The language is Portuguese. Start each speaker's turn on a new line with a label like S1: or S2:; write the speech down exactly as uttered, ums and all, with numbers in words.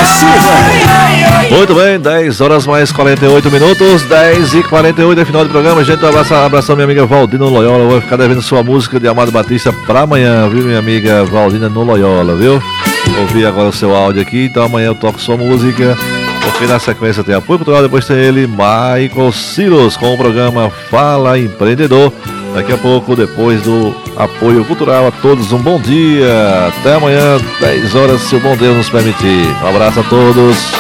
S1: Silva.
S2: Muito bem, dez horas mais quarenta e oito minutos, dez e quarenta e oito é final do programa. Gente, um abraço, abração minha amiga Valdina no Loyola. Eu vou ficar devendo sua música de Amado Batista pra amanhã, viu, minha amiga Valdina no Loyola, viu? Ouvi agora o seu áudio aqui, então amanhã eu toco sua música. Porque na sequência tem Apoio Cultural, depois tem ele, Michael Silos, com o programa Fala Empreendedor. Daqui a pouco, depois do Apoio Cultural, a todos um bom dia. Até amanhã, dez horas, se o bom Deus nos permitir. Um abraço a todos.